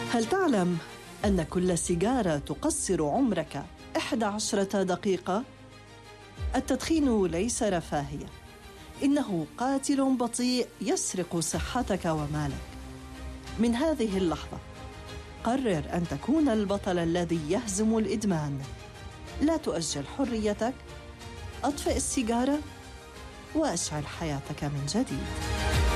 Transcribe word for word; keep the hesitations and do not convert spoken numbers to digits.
هل تعلم أن كل سيجارة تقصر عمرك إحدى عشرة دقيقة؟ التدخين ليس رفاهية، إنه قاتل بطيء يسرق صحتك ومالك. من هذه اللحظة قرر أن تكون البطل الذي يهزم الإدمان. لا تؤجل حريتك، أطفئ السيجارة وأشعل حياتك من جديد.